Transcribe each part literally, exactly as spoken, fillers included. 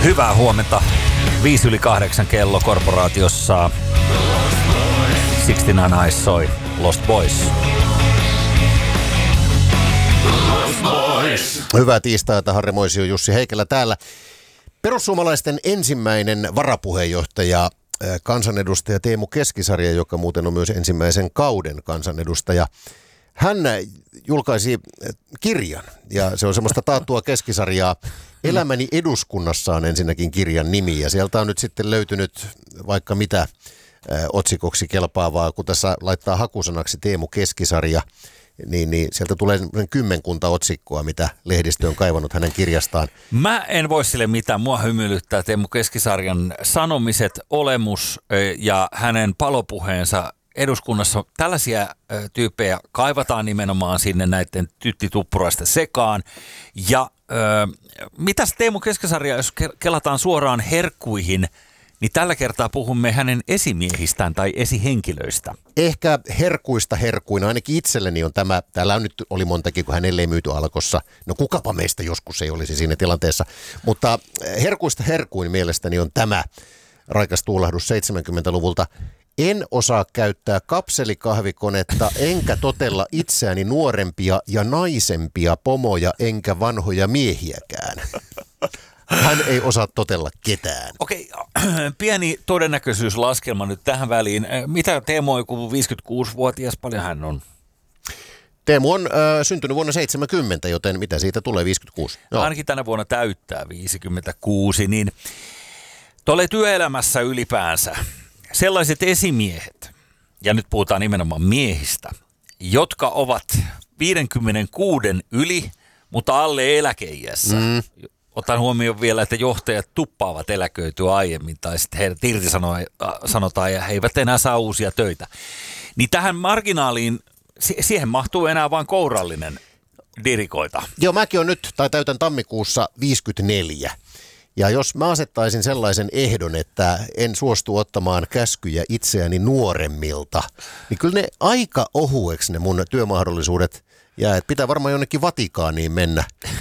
Hyvää huomenta. Viisi yli kahdeksan kello korporaatiossa. kuusikymmentäyhdeksän Eyes soi Lost Boys. Lost Boys. Hyvää tiistaita, Harri Moisio, Jussi Heikelä täällä. Perussuomalaisten ensimmäinen varapuheenjohtaja, kansanedustaja Teemu Keskisarja, joka muuten on myös ensimmäisen kauden kansanedustaja. Hän julkaisi kirjan, ja se on semmoista taattua Keskisarjaa. Elämäni eduskunnassa on ensinnäkin kirjan nimi, ja sieltä on nyt sitten löytynyt vaikka mitä otsikoksi kelpaavaa. Kun tässä laittaa hakusanaksi Teemu Keskisarja, niin, niin sieltä tulee kymmenkunta otsikkoa, mitä lehdistö on kaivannut hänen kirjastaan. Mä en voi sille mitään. Mua hymyilyttää Teemu Keskisarjan sanomiset, olemus ja hänen palopuheensa eduskunnassa. Tällaisia tyyppejä kaivataan nimenomaan sinne näiden tyttituppuraisten sekaan. Ja ö, mitäs Teemu Keskisarja, jos kelataan suoraan herkkuihin, niin tällä kertaa puhumme hänen esimiehistään tai esihenkilöistä. Ehkä herkuista herkuina, ainakin itselleni on tämä, täällä on nyt oli montakin, kun hänelle ei myyty Alkossa. No kukapa meistä joskus ei olisi siinä tilanteessa, mutta herkuista herkuin mielestäni on tämä raikas tuulahdus seitsemänkymmentäluvulta. En osaa käyttää kapselikahvikonetta, enkä totella itseäni nuorempia ja naisempia pomoja, enkä vanhoja miehiäkään. Hän ei osaa totella ketään. Okei, pieni todennäköisyyslaskelma nyt tähän väliin. Mitä Teemu on, joku viisikymmentäkuusivuotias, paljon hän on? Teemu on äh, syntynyt vuonna seitsemänkymmentä, joten mitä siitä tulee, viisikymmentäkuusi? Joo. Ainakin tänä vuonna täyttää viisikymmentäkuusi, niin tuolle työelämässä ylipäänsä sellaiset esimiehet, ja nyt puhutaan nimenomaan miehistä, jotka ovat viisikymmentäkuusi yli, mutta alle eläkeiässä. Mm. Otan huomioon vielä, että johtajat tuppaavat eläköityä aiemmin, tai sitten heidät irtisanotaan ja he eivät enää saa uusia töitä. Niin tähän marginaaliin, siihen mahtuu enää vain kourallinen dirikoita. Joo, mäkin on nyt, tai täytän tammikuussa viisikymmentäneljä. Ja jos mä asettaisin sellaisen ehdon, että en suostu ottamaan käskyjä itseäni nuoremmilta, niin kyllä ne aika ohueksi ne mun työmahdollisuudet jää. Että pitää varmaan jonnekin Vatikaaniin mennä.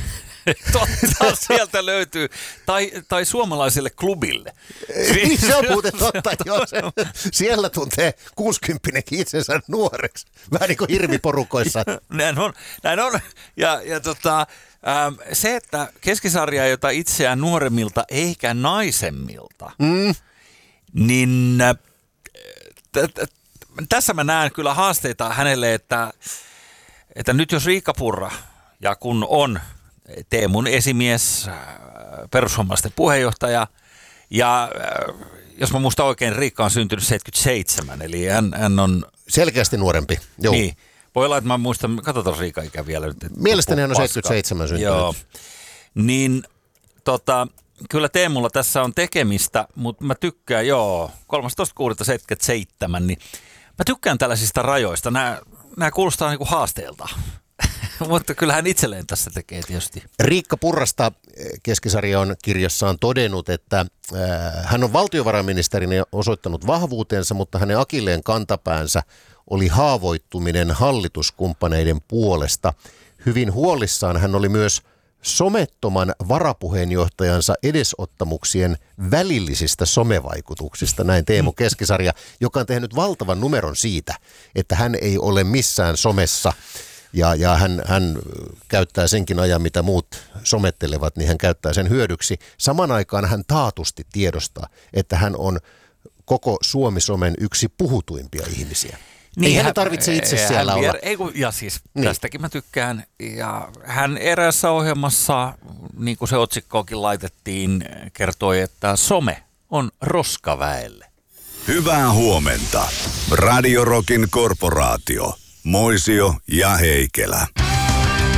Totta, sieltä löytyy. Tai, tai suomalaiselle klubille. Niin se on muuten totta, joo. Se, siellä tuntee kuusikymppinenkin itsensä nuoreksi. Vähän niin kuin hirviporukoissa. Näin on. Näin on. Ja, ja tota, ähm, se, että Keskisarja ei ota itseään nuoremmilta eikä naisemmilta, mm. niin äh, t- t- tässä mä näen kyllä haasteita hänelle, että, että nyt jos Riikka Purra, ja kun on Teemun esimies, perussuomalaisten puheenjohtaja, ja jos mä muistan oikein, Riikka on syntynyt seitsemänkymmentäseitsemän, eli hän, hän on selkeästi nuorempi. Joo. Niin, voi olla, että mä muistan, katsotaan Riikka ikä vielä. Mielestäni hän on seitsemänkymmentäseitsemän syntynyt. Joo, niin tota, kyllä Teemulla tässä on tekemistä, mutta mä tykkään, joo, kolmastoista kuudetta seitsemänkymmentäseitsemän, niin mä tykkään tällaisista rajoista. Nämä, nämä kuulostaa niin kuin haasteelta. Mutta kyllähän itselleen tässä tekee tietysti. Riikka Purrasta Keskisarja on kirjassaan todennut, että äh, hän on valtiovarainministerinä osoittanut vahvuutensa, mutta hänen akilleen kantapäänsä oli haavoittuminen hallituskumppaneiden puolesta. Hyvin huolissaan hän oli myös somettoman varapuheenjohtajansa edesottamuksien välillisistä somevaikutuksista, näin Teemu Keskisarja, joka on tehnyt valtavan numeron siitä, että hän ei ole missään somessa. Ja, ja hän, hän käyttää senkin ajan, mitä muut somettelevat, niin hän käyttää sen hyödyksi. Saman aikaan hän taatusti tiedostaa, että hän on koko Suomi-somen yksi puhutuimpia ihmisiä. Niin, ei hän tarvitse itse hän, siellä hän vier, olla. Ei kun, ja siis niin. Tästäkin mä tykkään. Ja hän eräässä ohjelmassa, niin kuin se otsikkoonkin laitettiin, kertoi, että some on roskaväelle. Hyvää huomenta. Radio Rockin korporaatio. Moisio ja Heikelä.